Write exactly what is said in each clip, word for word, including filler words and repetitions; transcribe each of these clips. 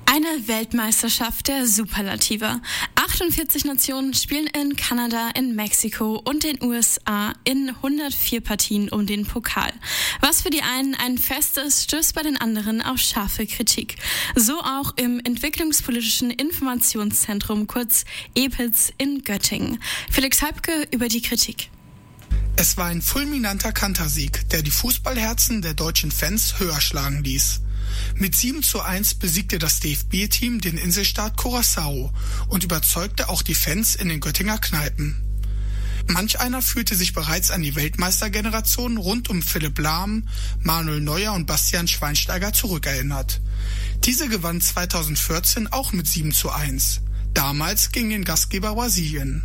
Eine Weltmeisterschaft der Superlative. achtundvierzig Nationen spielen in Kanada, in Mexiko und den U S A in hundertvier Partien um den Pokal. Was für die einen ein Fest ist, stößt bei den anderen auf scharfe Kritik. So auch im Entwicklungspolitischen Informationszentrum, kurz E P I Z in Göttingen. Felix Heibke über die Kritik. Es war ein fulminanter Kantersieg, der die Fußballherzen der deutschen Fans höher schlagen ließ. Mit sieben zu eins besiegte das D F B-Team den Inselstaat Curaçao und überzeugte auch die Fans in den Göttinger Kneipen. Manch einer fühlte sich bereits an die Weltmeistergeneration rund um Philipp Lahm, Manuel Neuer und Bastian Schweinsteiger zurückerinnert. Diese gewann zweitausendvierzehn auch mit sieben zu eins, damals gegen den Gastgeber Brasilien.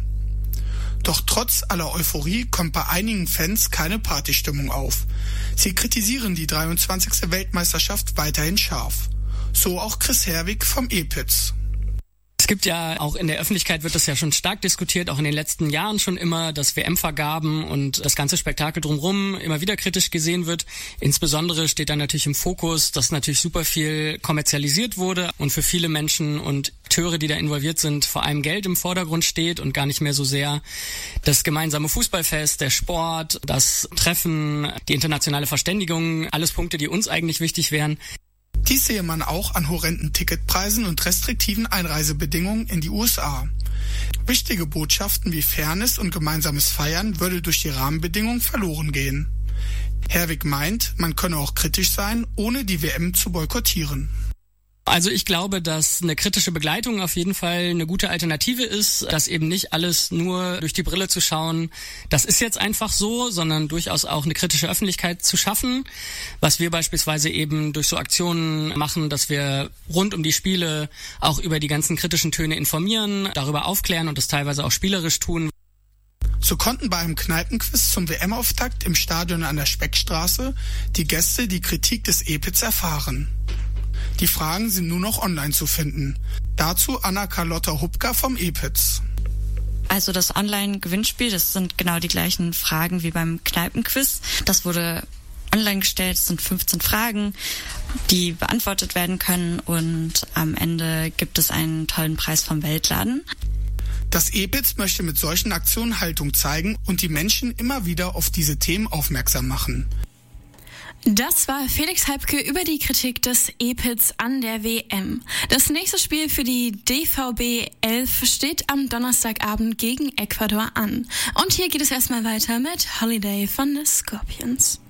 Doch trotz aller Euphorie kommt bei einigen Fans keine Partystimmung auf. Sie kritisieren die dreiundzwanzigste Weltmeisterschaft weiterhin scharf. So auch Chris Herwig vom E P I Z. Es gibt ja auch in der Öffentlichkeit, wird das ja schon stark diskutiert, auch in den letzten Jahren schon immer, dass W M-Vergaben und das ganze Spektakel drumherum immer wieder kritisch gesehen wird. Insbesondere steht da natürlich im Fokus, dass natürlich super viel kommerzialisiert wurde und für viele Menschen und Akteure, die da involviert sind, vor allem Geld im Vordergrund steht und gar nicht mehr so sehr das gemeinsame Fußballfest, der Sport, das Treffen, die internationale Verständigung, alles Punkte, die uns eigentlich wichtig wären. Dies sehe man auch an horrenden Ticketpreisen und restriktiven Einreisebedingungen in die U S A. Wichtige Botschaften wie Fairness und gemeinsames Feiern würde durch die Rahmenbedingungen verloren gehen. Herwig meint, man könne auch kritisch sein, ohne die W M zu boykottieren. Also ich glaube, dass eine kritische Begleitung auf jeden Fall eine gute Alternative ist, dass eben nicht alles nur durch die Brille zu schauen, das ist jetzt einfach so, sondern durchaus auch eine kritische Öffentlichkeit zu schaffen, was wir beispielsweise eben durch so Aktionen machen, dass wir rund um die Spiele auch über die ganzen kritischen Töne informieren, darüber aufklären und das teilweise auch spielerisch tun. So konnten bei einem Kneipenquiz zum W M-Auftakt im Stadion an der Speckstraße die Gäste die Kritik des E P I Z erfahren. Die Fragen sind nur noch online zu finden. Dazu Anna-Carlotta Hubka vom E P I Z. Also das Online-Gewinnspiel, das sind genau die gleichen Fragen wie beim Kneipenquiz. Das wurde online gestellt, es sind fünfzehn Fragen, die beantwortet werden können und am Ende gibt es einen tollen Preis vom Weltladen. Das E P I Z möchte mit solchen Aktionen Haltung zeigen und die Menschen immer wieder auf diese Themen aufmerksam machen. Das war Felix Heibke über die Kritik des E P I Z an der W M. Das nächste Spiel für die D V B elf steht am Donnerstagabend gegen Ecuador an. Und hier geht es erstmal weiter mit Holiday von The Scorpions.